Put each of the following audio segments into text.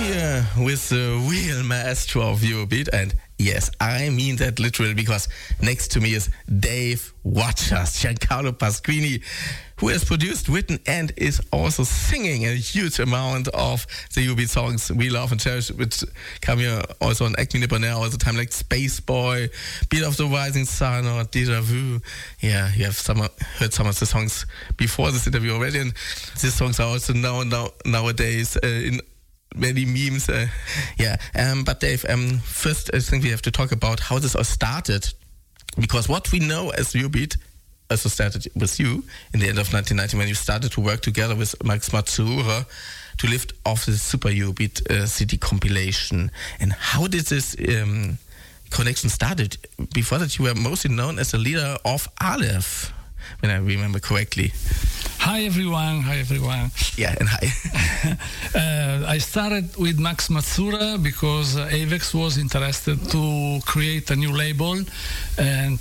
here with the real maestro of Eurobeat, and yes, I mean that literally, because next to me is Dave Watchers, Giancarlo Pasquini, who has produced, written, and is also singing a huge amount of the Eurobeat songs we love and cherish, which come here also on Acme Bonheur all the time, like Space Boy, Beat of the Rising Sun, or Deja Vu. Yeah, you have heard some of the songs before this interview already, and these songs are also nowadays in many memes. But Dave, first I think we have to talk about how this all started, because what we know as Eurobeat also started with you in the end of 1990 when you started to work together with Max Matsuura to lift off the Super Eurobeat CD compilation. And how did this connection started? Before that, you were mostly known as the leader of Aleph, when I remember correctly. Hi everyone. Yeah, and hi. I started with Max Matsuura because Avex was interested to create a new label, and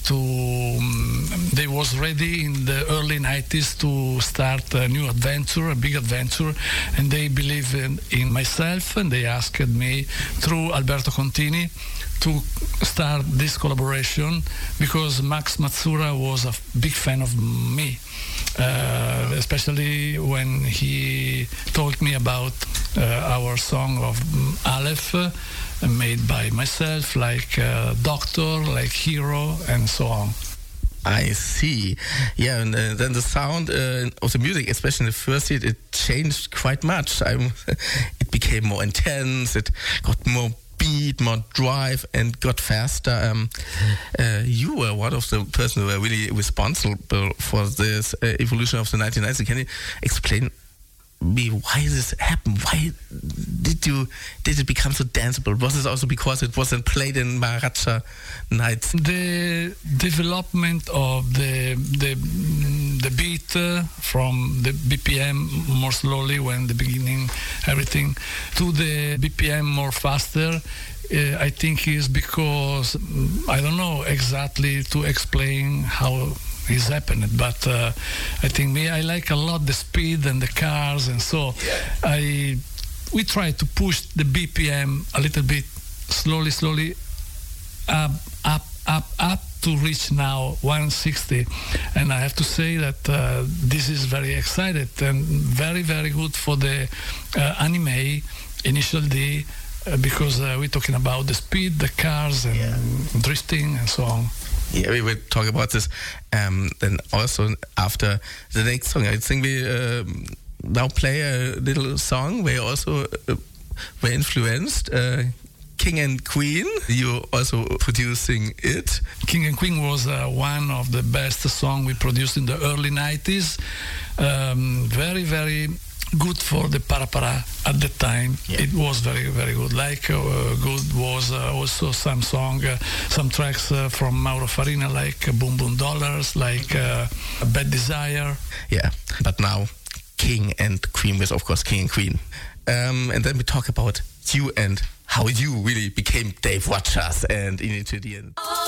they was ready in the early 90s to start a new adventure, a big adventure, and they believed in myself, and they asked me through Alberto Contini to start this collaboration because Max Matsuura was a big fan of me, especially when he told me about our song of Aleph, made by myself, like Doctor, like Hero, and so on. I see. Yeah, and then the sound of the music, especially in the first hit, it changed quite much. It became more intense, it got more beat, more drive, and got faster. You were one of the persons who were really responsible for this evolution of the 1990s. Can you explain me why this happened? Why did it become so danceable? Was it also because it wasn't played in Maharaja nights? The development of the beat from the BPM more slowly when the beginning everything to the BPM more faster, I think is because I don't know exactly to explain how is happening, but I think I like a lot the speed and the cars, and so we try to push the BPM a little bit slowly up to reach now 160, and I have to say that this is very excited and very, very good for the anime Initial D, because we're talking about the speed, the cars, and drifting and so on. Yeah, we will talk about this. Then also after the next song, I think we now play a little song where you also were influenced. King and Queen, you also producing it. King and Queen was one of the best songs we produced in the early 90s. Very, very good for the para at the time. It was very, very good. Like good was also some tracks from Mauro Farina, like Boom Boom Dollars, like Bad Desire. Yeah, but now King and Queen with, of course, King and Queen. And then we talk about you and how you really became Dave Watchers and into the end.